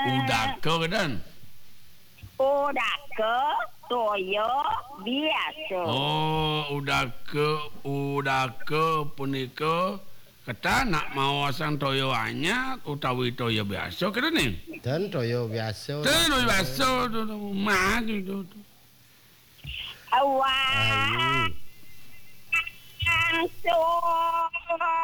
Udaka kan? Udaka toyo biasa. Oh, udaka punika kata nak mau asang toyo anyar utawi toyo biasa kira nih. Dan toyo biasa. Toyo biasa mah itu. Awak. So